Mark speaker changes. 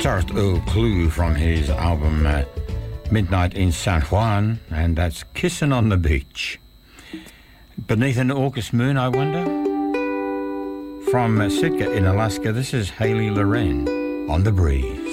Speaker 1: guitarist Earl Klugh from his album Midnight in San Juan, and that's Kissin' on the Beach. Beneath an August Moon, I wonder? From Sitka in Alaska, this is Haley Loren on The Breeze.